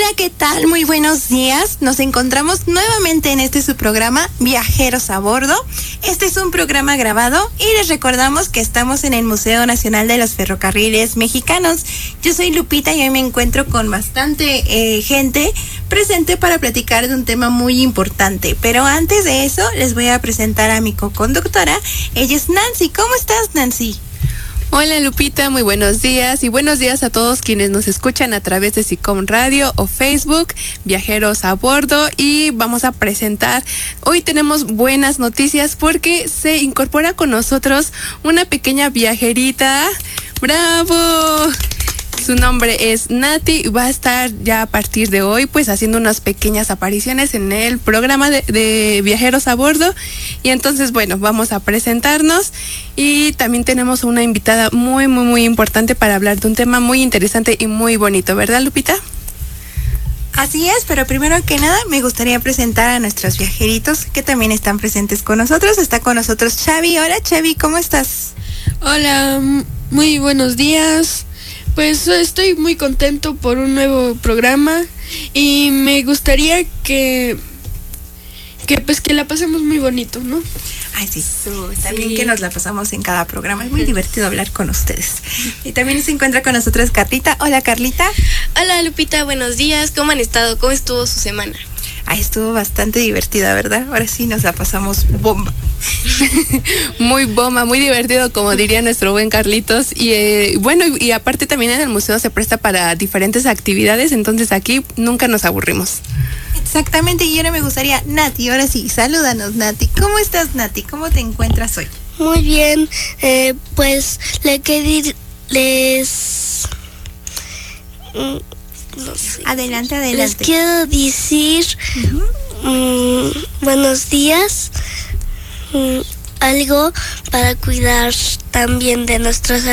Hola, ¿qué tal? Muy buenos días. Nos encontramos nuevamente en este su programa Viajeros a Bordo. Este es un programa grabado y les recordamos que estamos en el Museo Nacional de los Ferrocarriles Mexicanos. Yo soy Lupita y hoy me encuentro con bastante gente presente para platicar de un tema muy importante. Pero antes de eso, les voy a presentar a mi coconductora. Ella es Nancy. ¿Cómo estás, Nancy? Hola Lupita, muy buenos días y buenos días a todos quienes nos escuchan a través de SICOM Radio o Facebook, Viajeros a Bordo, y vamos a presentar, hoy tenemos buenas noticias porque se incorpora con nosotros una pequeña viajerita. ¡Bravo! Su nombre es Nati y va a estar ya a partir de hoy pues haciendo unas pequeñas apariciones en el programa de Viajeros a Bordo. Y entonces, bueno, vamos a presentarnos y también tenemos una invitada muy importante para hablar de un tema muy interesante y muy bonito, ¿verdad, Lupita? Así es, pero primero que nada me gustaría presentar a nuestros viajeritos que también están presentes con nosotros. Está con nosotros Xavi. Hola Xavi, ¿cómo estás? Hola, muy buenos días. Pues estoy muy contento por un nuevo programa y me gustaría que la pasemos muy bonito, ¿no? Ay, sí, también que nos la pasamos en cada programa. Es muy divertido hablar con ustedes. Y también se encuentra con nosotros Carlita. Hola, Carlita. Hola, Lupita, buenos días. ¿Cómo han estado? ¿Cómo estuvo su semana? Ay, estuvo bastante divertida, ¿verdad? Ahora sí nos la pasamos bomba. Muy bomba, muy divertido, como diría nuestro buen Carlitos. Y bueno, y aparte también en el museo se presta para diferentes actividades, entonces aquí nunca nos aburrimos. Exactamente, y ahora me gustaría, Nati, ahora sí, salúdanos, Nati. ¿Cómo estás, Nati? ¿Cómo te encuentras hoy? Muy bien, pues Adelante. Les quiero decir buenos días, algo para cuidar también de nuestra salud.